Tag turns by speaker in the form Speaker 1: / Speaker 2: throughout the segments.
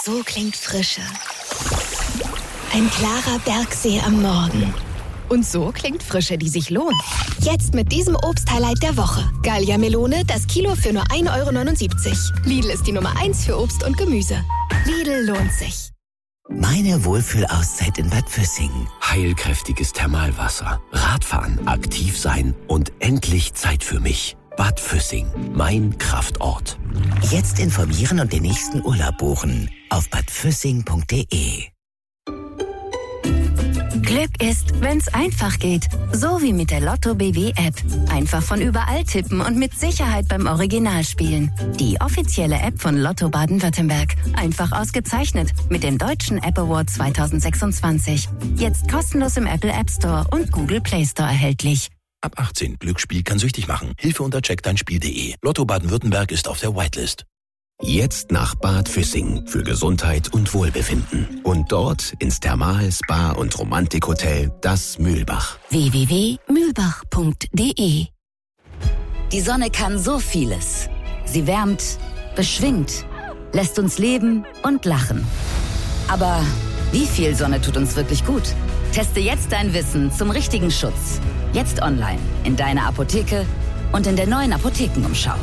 Speaker 1: So klingt Frische. Ein klarer Bergsee am Morgen. Und so klingt Frische, die sich lohnt. Jetzt mit diesem Obst-Highlight der Woche. Gallia Melone, das Kilo für nur 1,79 €. Lidl ist die Nummer 1 für Obst und Gemüse. Lidl lohnt sich.
Speaker 2: Meine Wohlfühlauszeit in Bad Füssing. Heilkräftiges Thermalwasser, Radfahren, aktiv sein und endlich Zeit für mich. Bad Füssing, mein Kraftort. Jetzt informieren und den nächsten Urlaub buchen auf badfüssing.de.
Speaker 3: Glück ist, wenn's einfach geht. So wie mit der Lotto BW-App. Einfach von überall tippen und mit Sicherheit beim Original spielen. Die offizielle App von Lotto Baden-Württemberg. Einfach ausgezeichnet mit dem Deutschen App Award 2026. Jetzt kostenlos im Apple App Store und Google Play Store erhältlich.
Speaker 4: Ab 18. Glücksspiel kann süchtig machen. Hilfe unter checkdeinspiel.de. Lotto Baden-Württemberg ist auf der Whitelist.
Speaker 2: Jetzt nach Bad Füssing für Gesundheit und Wohlbefinden. Und dort ins Thermal-, Spa- und Romantikhotel Das Mühlbach.
Speaker 3: www.mühlbach.de.
Speaker 5: Die Sonne kann so vieles. Sie wärmt, beschwingt, lässt uns leben und lachen. Aber wie viel Sonne tut uns wirklich gut? Teste jetzt dein Wissen zum richtigen Schutz. Jetzt online, in deiner Apotheke und in der neuen Apothekenumschau.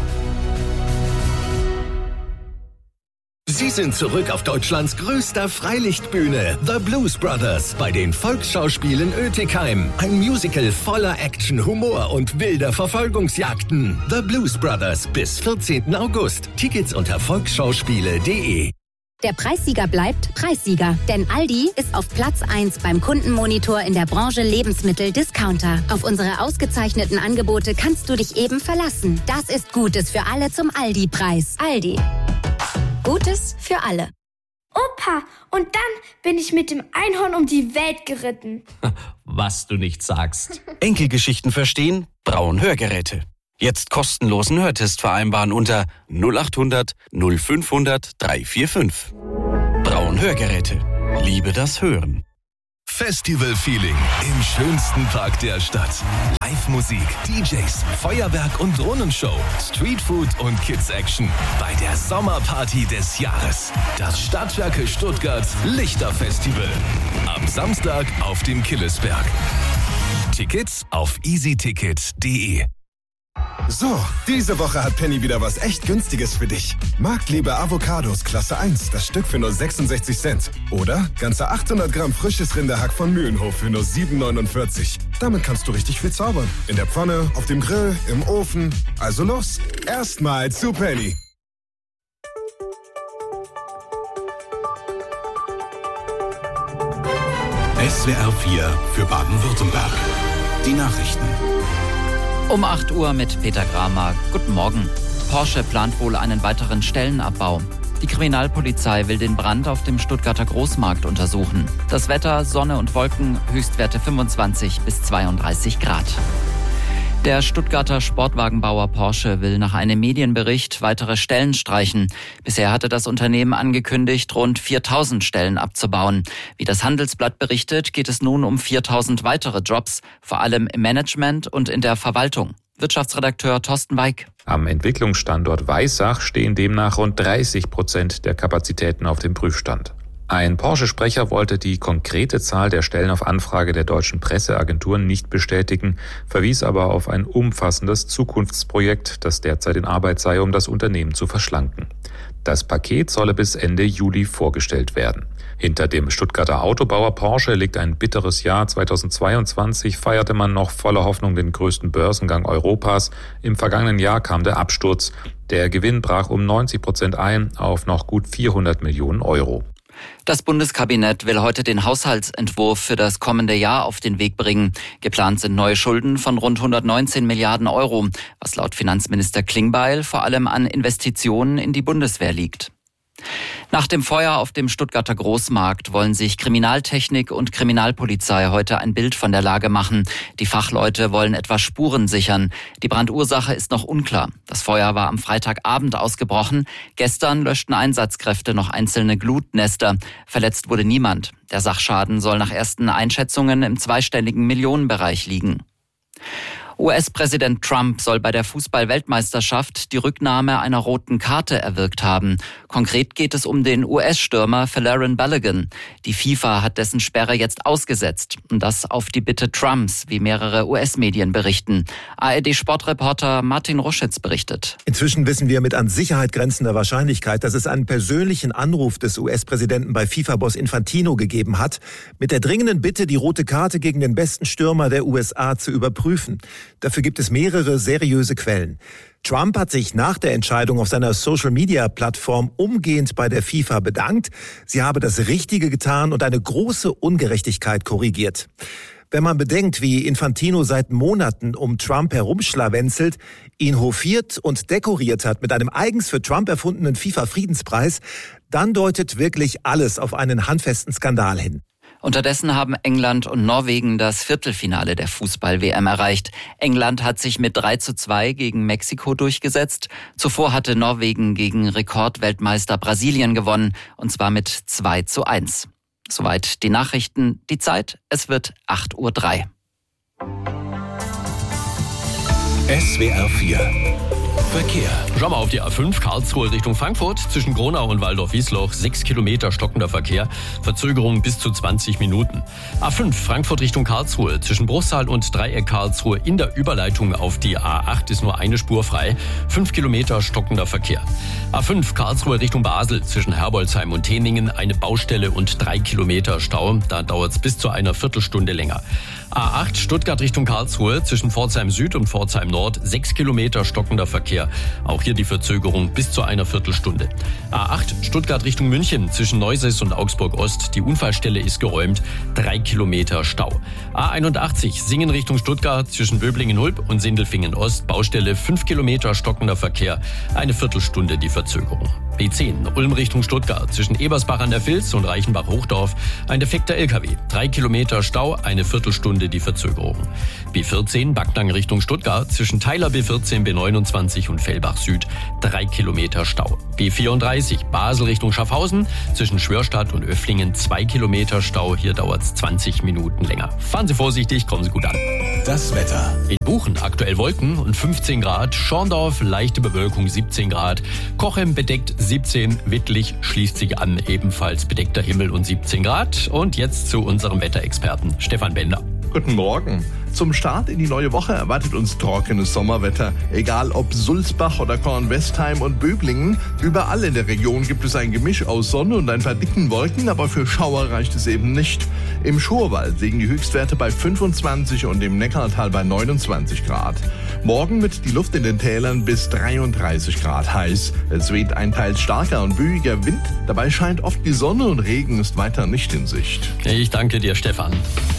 Speaker 6: Sie sind zurück auf Deutschlands größter Freilichtbühne, The Blues Brothers, bei den Volksschauspielen Oetikheim. Ein Musical voller Action, Humor und wilder Verfolgungsjagden. The Blues Brothers bis 14. August. Tickets unter volksschauspiele.de.
Speaker 7: Der Preissieger bleibt Preissieger, denn Aldi ist auf Platz 1 beim Kundenmonitor in der Branche Lebensmittel-Discounter. Auf unsere ausgezeichneten Angebote kannst du dich eben verlassen. Das ist Gutes für alle zum Aldi-Preis. Aldi. Gutes für alle.
Speaker 8: Opa, und dann bin ich mit dem Einhorn um die Welt geritten.
Speaker 9: Was du nicht sagst. Enkelgeschichten verstehen? Braun Hörgeräte. Jetzt kostenlosen Hörtest vereinbaren unter 0800 0500 345. Braun Hörgeräte. Liebe das Hören.
Speaker 6: Festival-Feeling im schönsten Park der Stadt. Live-Musik, DJs, Feuerwerk und Drohnenshow, Streetfood und Kids-Action. Bei der Sommerparty des Jahres. Das Stadtwerke Stuttgart Lichterfestival. Am Samstag auf dem Killesberg. Tickets auf easyticket.de.
Speaker 10: So, diese Woche hat Penny wieder was echt Günstiges für dich. Marktliebe Avocados Klasse 1, das Stück für nur 66 Cent. Oder ganze 800 Gramm frisches Rinderhack von Mühlenhof für nur 7,49. Damit kannst du richtig viel zaubern. In der Pfanne, auf dem Grill, im Ofen. Also los, erstmal zu Penny.
Speaker 11: SWR 4 für Baden-Württemberg. Die Nachrichten.
Speaker 12: Um 8 Uhr mit Peter Kramer. Guten Morgen. Porsche plant wohl einen weiteren Stellenabbau. Die Kriminalpolizei will den Brand auf dem Stuttgarter Großmarkt untersuchen. Das Wetter, Sonne und Wolken, Höchstwerte 25 bis 32 Grad. Der Stuttgarter Sportwagenbauer Porsche will nach einem Medienbericht weitere Stellen streichen. Bisher hatte das Unternehmen angekündigt, rund 4.000 Stellen abzubauen. Wie das Handelsblatt berichtet, geht es nun um 4.000 weitere Jobs, vor allem im Management und in der Verwaltung. Wirtschaftsredakteur Thorsten Weig.
Speaker 13: Am Entwicklungsstandort Weissach stehen demnach rund 30% der Kapazitäten auf dem Prüfstand. Ein Porsche-Sprecher wollte die konkrete Zahl der Stellen auf Anfrage der deutschen Presseagenturen nicht bestätigen, verwies aber auf ein umfassendes Zukunftsprojekt, das derzeit in Arbeit sei, um das Unternehmen zu verschlanken. Das Paket solle bis Ende Juli vorgestellt werden. Hinter dem Stuttgarter Autobauer Porsche liegt ein bitteres Jahr. 2022 feierte man noch voller Hoffnung den größten Börsengang Europas. Im vergangenen Jahr kam der Absturz. Der Gewinn brach um 90% ein auf noch gut 400 Millionen Euro.
Speaker 12: Das Bundeskabinett will heute den Haushaltsentwurf für das kommende Jahr auf den Weg bringen. Geplant sind neue Schulden von rund 119 Milliarden Euro, was laut Finanzminister Klingbeil vor allem an Investitionen in die Bundeswehr liegt. Nach dem Feuer auf dem Stuttgarter Großmarkt wollen sich Kriminaltechnik und Kriminalpolizei heute ein Bild von der Lage machen. Die Fachleute wollen etwa Spuren sichern. Die Brandursache ist noch unklar. Das Feuer war am Freitagabend ausgebrochen. Gestern löschten Einsatzkräfte noch einzelne Glutnester. Verletzt wurde niemand. Der Sachschaden soll nach ersten Einschätzungen im zweistelligen Millionenbereich liegen. US-Präsident Trump soll bei der Fußball-Weltmeisterschaft die Rücknahme einer roten Karte erwirkt haben. Konkret geht es um den US-Stürmer Folarin Balogun. Die FIFA hat dessen Sperre jetzt ausgesetzt. Und das auf die Bitte Trumps, wie mehrere US-Medien berichten. ARD-Sportreporter Martin Ruschitz berichtet.
Speaker 14: Inzwischen wissen wir mit an Sicherheit grenzender Wahrscheinlichkeit, dass es einen persönlichen Anruf des US-Präsidenten bei FIFA-Boss Infantino gegeben hat, mit der dringenden Bitte, die rote Karte gegen den besten Stürmer der USA zu überprüfen. Dafür gibt es mehrere seriöse Quellen. Trump hat sich nach der Entscheidung auf seiner Social-Media-Plattform umgehend bei der FIFA bedankt. Sie habe das Richtige getan und eine große Ungerechtigkeit korrigiert. Wenn man bedenkt, wie Infantino seit Monaten um Trump herumschlawenzelt, ihn hofiert und dekoriert hat mit einem eigens für Trump erfundenen FIFA-Friedenspreis, dann deutet wirklich alles auf einen handfesten Skandal hin.
Speaker 12: Unterdessen haben England und Norwegen das Viertelfinale der Fußball-WM erreicht. England hat sich mit 3:2 gegen Mexiko durchgesetzt. Zuvor hatte Norwegen gegen Rekordweltmeister Brasilien gewonnen, und zwar mit 2:1. Soweit die Nachrichten. Die Zeit, es wird 8:03 Uhr.
Speaker 6: SWR 4 Verkehr.
Speaker 15: Schauen wir auf die A5 Karlsruhe Richtung Frankfurt. Zwischen Gronau und Waldorf-Wiesloch 6 Kilometer stockender Verkehr. Verzögerung bis zu 20 Minuten. A5 Frankfurt Richtung Karlsruhe. Zwischen Bruchsal und Dreieck Karlsruhe in der Überleitung auf die A8 ist nur eine Spur frei. 5 Kilometer stockender Verkehr. A5 Karlsruhe Richtung Basel. Zwischen Herbolzheim und Teningen eine Baustelle und 3 Kilometer Stau. Da dauert es bis zu einer Viertelstunde länger. A8 Stuttgart Richtung Karlsruhe. Zwischen Pforzheim Süd und Pforzheim Nord 6 Kilometer stockender Verkehr. Auch hier die Verzögerung bis zu einer Viertelstunde. A8 Stuttgart Richtung München. Zwischen Neuses und Augsburg Ost. Die Unfallstelle ist geräumt. 3 Kilometer Stau. A81 Singen Richtung Stuttgart. Zwischen Böblingen-Hulb und Sindelfingen Ost. Baustelle 5 Kilometer stockender Verkehr. Eine Viertelstunde die Verzögerung. B10 Ulm Richtung Stuttgart. Zwischen Ebersbach an der Vils und Reichenbach-Hochdorf ein defekter LKW. 3 Kilometer Stau, eine Viertelstunde die Verzögerung. B14 Backnang Richtung Stuttgart. Zwischen Theiler B14, B29 und Fellbach Süd 3 Kilometer Stau. B34 Basel Richtung Schaffhausen. Zwischen Schwörstadt und Öfflingen 2 Kilometer Stau. Hier dauert es 20 Minuten länger. Fahren Sie vorsichtig, kommen Sie gut an.
Speaker 6: Das Wetter.
Speaker 15: In Buchen aktuell Wolken und 15 Grad. Schorndorf leichte Bewölkung 17 Grad. Kochem bedeckt 17, Wittlich schließt sich an, ebenfalls bedeckter Himmel und 17 Grad. Und jetzt zu unserem Wetterexperten Stefan Bender.
Speaker 16: Guten Morgen. Zum Start in die neue Woche erwartet uns trockenes Sommerwetter. Egal ob Sulzbach oder Kornwestheim und Böblingen, überall in der Region gibt es ein Gemisch aus Sonne und ein paar dicken Wolken, aber für Schauer reicht es eben nicht. Im Schurwald liegen die Höchstwerte bei 25 und im Neckartal bei 29 Grad. Morgen wird die Luft in den Tälern bis 33 Grad heiß. Es weht ein teils starker und böiger Wind. Dabei scheint oft die Sonne und Regen ist weiter nicht in Sicht.
Speaker 15: Ich danke dir, Stefan.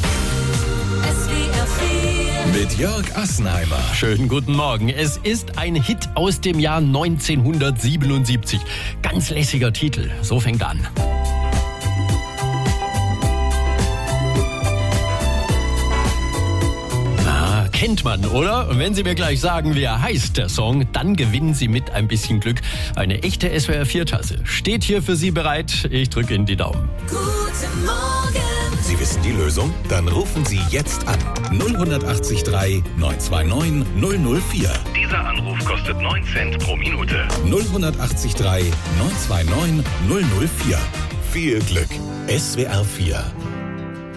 Speaker 6: Mit Jörg Assenheimer.
Speaker 15: Schönen guten Morgen. Es ist ein Hit aus dem Jahr 1977. Ganz lässiger Titel. So fängt an. Kennt man, oder? Und wenn Sie mir gleich sagen, wie er heißt, der Song, dann gewinnen Sie mit ein bisschen Glück eine echte SWR-4-Tasse. Steht hier für Sie bereit. Ich drücke Ihnen die Daumen.
Speaker 6: Guten Morgen. Sie wissen die Lösung? Dann rufen Sie jetzt an. 0183 929 004. Dieser Anruf kostet 9 Cent pro Minute. 0183 929 004. Viel Glück. SWR 4